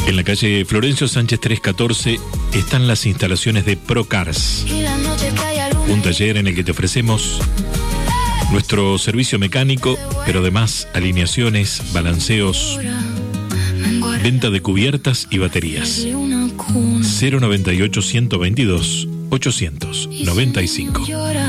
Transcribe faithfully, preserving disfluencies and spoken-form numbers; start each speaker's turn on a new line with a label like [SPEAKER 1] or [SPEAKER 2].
[SPEAKER 1] En la calle Florencio Sánchez trescientos catorce están las instalaciones de Procars, un taller en el que te ofrecemos nuestro servicio mecánico, pero además alineaciones, balanceos, venta de cubiertas y baterías. cero noventa y ocho, ciento veintidós, ochocientos noventa y cinco.